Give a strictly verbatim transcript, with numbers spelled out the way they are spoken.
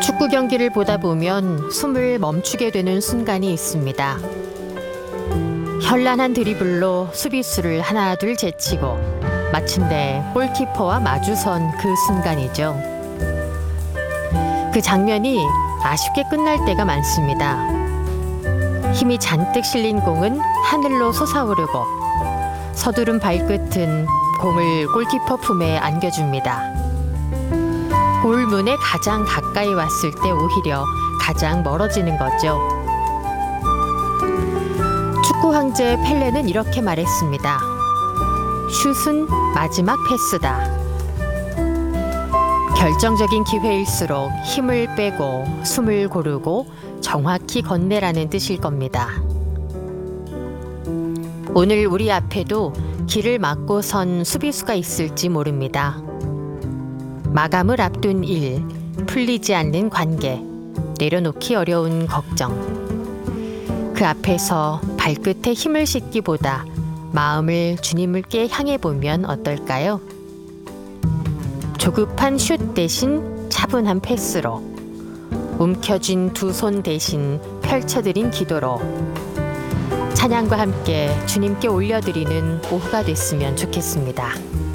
축구 경기를 보다 보면 숨을 멈추게 되는 순간이 있습니다. 현란한 드리블로 수비수를 하나 둘 제치고 마침내 골키퍼와 마주선 그 순간이죠. 그 장면이 아쉽게 끝날 때가 많습니다. 힘이 잔뜩 실린 공은 하늘로 솟아오르고 서두른 발끝은 공을 골키퍼 품에 안겨줍니다. 골문에 가장 가까이 왔을 때 오히려 가장 멀어지는 거죠. 축구 황제 펠레는 이렇게 말했습니다. 슛은 마지막 패스다. 결정적인 기회일수록 힘을 빼고 숨을 고르고 정확히 건네라는 뜻일 겁니다. 오늘 우리 앞에도 길을 막고 선 수비수가 있을지 모릅니다. 마감을 앞둔 일, 풀리지 않는 관계, 내려놓기 어려운 걱정. 그 앞에서 발끝에 힘을 싣기보다 마음을 주님께 향해 보면 어떨까요? 조급한 슛 대신 차분한 패스로, 움켜쥔 두 손 대신 펼쳐드린 기도로 찬양과 함께 주님께 올려드리는 오후가 됐으면 좋겠습니다.